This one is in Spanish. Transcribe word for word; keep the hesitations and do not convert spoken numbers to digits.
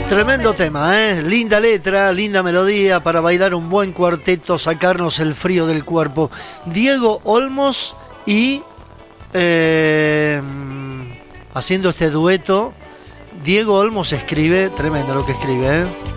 Tremendo tema, ¿eh? Linda letra, linda melodía para bailar un buen cuarteto, sacarnos el frío del cuerpo. Diego Olmos y eh, haciendo este dueto. Diego Olmos escribe, tremendo lo que escribe, ¿eh?